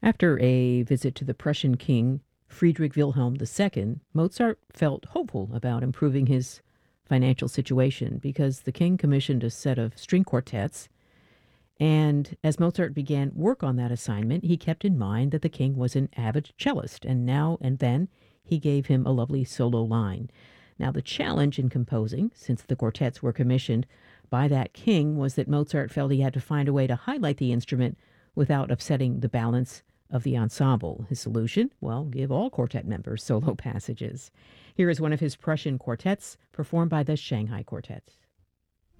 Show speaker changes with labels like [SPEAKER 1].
[SPEAKER 1] After a visit to the Prussian king, Friedrich Wilhelm II, Mozart felt hopeful about improving his financial situation because the king commissioned a set of string quartets. And as Mozart began work on that assignment, he kept in mind that the king was an avid cellist, and now and then he gave him a lovely solo line. Now, the challenge in composing, since the quartets were commissioned by that king, was that Mozart felt he had to find a way to highlight the instrument without upsetting the balance of the ensemble. His solution? Well, give all quartet members solo passages. Here is one of his Prussian quartets performed by the Shanghai Quartet.